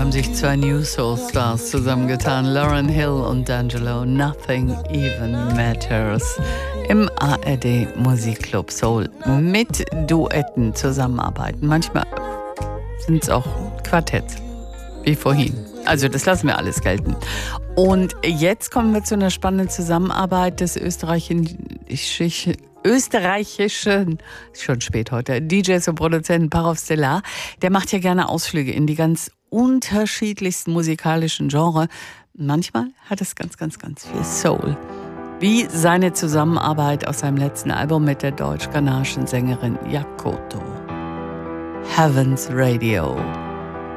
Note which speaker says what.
Speaker 1: haben sich zwei New Soul Stars zusammengetan, Lauryn Hill und D'Angelo. Nothing Even Matters. Im ARD Musikclub Soul mit Duetten zusammenarbeiten. Manchmal sind es auch Quartetts, wie vorhin. Also das lassen wir alles gelten. Und jetzt kommen wir zu einer spannenden Zusammenarbeit des österreichischen, schon spät heute, DJs und Produzenten Parov Stelar. Der macht ja gerne Ausflüge in die ganz unterschiedlichsten musikalischen Genres. Manchmal hat es ganz, ganz, ganz viel Soul. Wie seine Zusammenarbeit aus seinem letzten Album mit der deutsch-ghanaischen Sängerin Yakoto. Heaven's Radio.